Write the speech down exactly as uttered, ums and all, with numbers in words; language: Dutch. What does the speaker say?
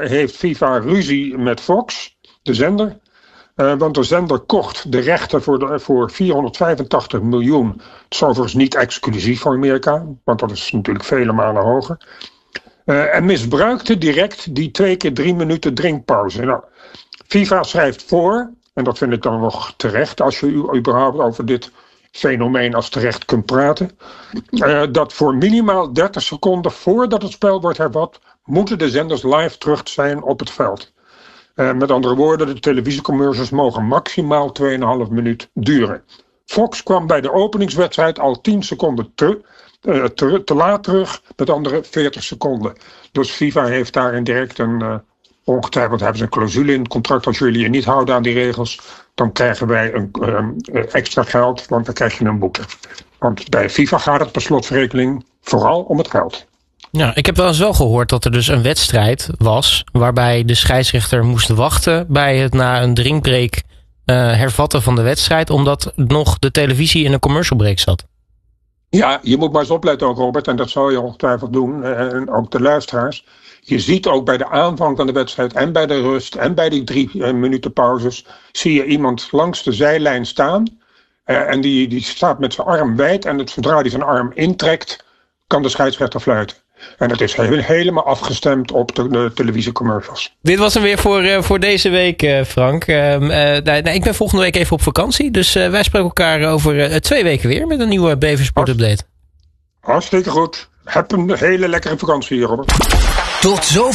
heeft FIFA ruzie met Fox, de zender. Uh, want de zender kocht de rechten voor, de, voor vierhonderdvijfentachtig miljoen. Het is overigens niet exclusief voor Amerika, want dat is natuurlijk vele malen hoger. Uh, en misbruikte direct die twee keer drie minuten drinkpauze. Nou, FIFA schrijft voor, en dat vind ik dan nog terecht, als je u überhaupt over dit fenomeen als terecht kunt praten, uh, dat voor minimaal dertig seconden voordat het spel wordt hervat, moeten de zenders live terug zijn op het veld. Uh, met andere woorden, de televisiecommercials mogen maximaal twee komma vijf minuut duren. Fox kwam bij de openingswedstrijd al tien seconden te, uh, te, te laat terug, met andere veertig seconden. Dus FIFA heeft daarin direct een, uh, ongetwijfeld hebben ze een clausule in het contract, als jullie je niet houden aan die regels, dan krijgen wij een, uh, extra geld, want dan krijg je een boete. Want bij FIFA gaat het per slotverrekening vooral om het geld. Ja, ik heb wel eens wel gehoord dat er dus een wedstrijd was waarbij de scheidsrechter moest wachten bij het na een drinkbreak uh, hervatten van de wedstrijd, omdat nog de televisie in een commercial break zat. Ja, je moet maar eens opletten ook, Robert, en dat zal je ongetwijfeld doen, en ook de luisteraars. Je ziet ook bij de aanvang van de wedstrijd en bij de rust en bij die drie uh, minuten pauzes, zie je iemand langs de zijlijn staan uh, en die, die staat met zijn arm wijd en het, zodra hij zijn arm intrekt, kan de scheidsrechter fluiten. En dat is he- helemaal afgestemd op de, de televisiecommercials. Dit was hem weer voor, uh, voor deze week, uh, Frank. Uh, uh, nou, ik ben volgende week even op vakantie. Dus uh, wij spreken elkaar over uh, twee weken weer met een nieuwe Beversport Update. Hartstikke goed. Heb een hele lekkere vakantie hier, Robert. Tot zo.